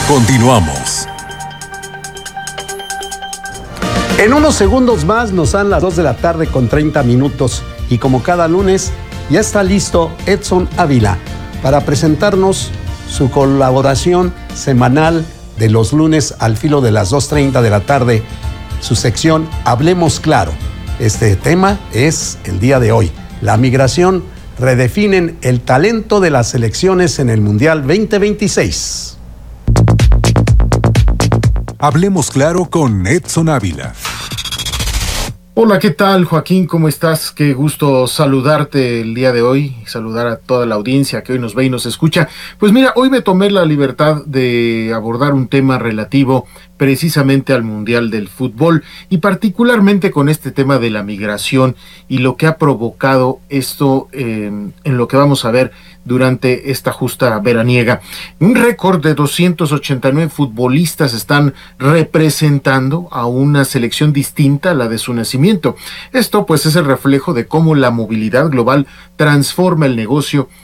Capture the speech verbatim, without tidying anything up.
Continuamos. En unos segundos más nos dan las dos de la tarde con treinta minutos y como cada lunes ya está listo Edson Ávila para presentarnos su colaboración semanal de los lunes al filo de las dos treinta de la tarde, su sección Hablemos Claro. Este tema es el día de hoy, la migración, redefinen el talento de las selecciones en el Mundial veinte veintiséis. Hablemos Claro con Edson Ávila. Hola, ¿qué tal, Joaquín? ¿Cómo estás? Qué gusto saludarte el día de hoy y saludar a toda la audiencia que hoy nos ve y nos escucha. Pues mira, hoy me tomé la libertad de abordar un tema relativo precisamente al Mundial del Fútbol y particularmente con este tema de la migración y lo que ha provocado esto eh, en lo que vamos a ver durante esta justa veraniega. Un récord de doscientos ochenta y nueve futbolistas están representando a una selección distinta a la de su nacimiento. Esto pues es el reflejo de cómo la movilidad global transforma el negocio